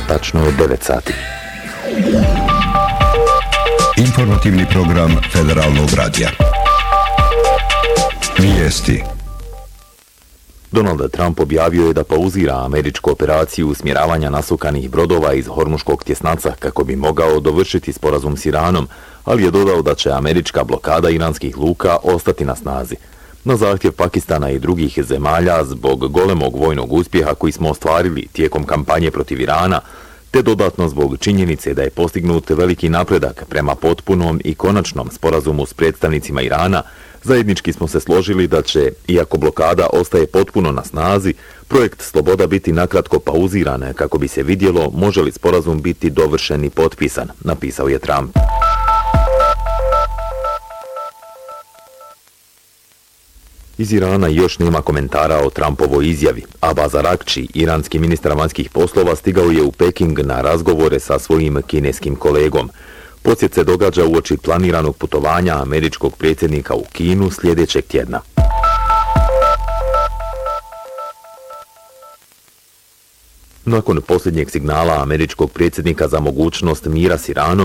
Tačno je 9 sati. Informativni program Federalnog radija. Vijesti. Donald Trump objavio je da pauzira američku operaciju usmjeravanja nasukanih brodova iz Hormuškog tjesnaca kako bi mogao dovršiti sporazum s Iranom, ali je dodao da će američka blokada iranskih luka ostati na snazi. Na zahtjev Pakistana i drugih zemalja zbog golemog vojnog uspjeha koji smo ostvarili tijekom kampanje protiv Irana, te dodatno zbog činjenice da je postignut veliki napredak prema potpunom i konačnom sporazumu s predstavnicima Irana, zajednički smo se složili da će, iako blokada ostaje potpuno na snazi, projekt Sloboda biti nakratko pauziran kako bi se vidjelo može li sporazum biti dovršen i potpisan, napisao je Trump. Iz Irana još nema komentara o Trumpovoj izjavi. Abbas Araghchi, iranski ministar vanjskih poslova, stigao je u Peking na razgovore sa svojim kineskim kolegom. Posjet se događa uoči planiranog putovanja američkog predsjednika u Kinu sljedećeg tjedna. Nakon posljednjeg signala američkog predsjednika za mogućnost mira s Iranom,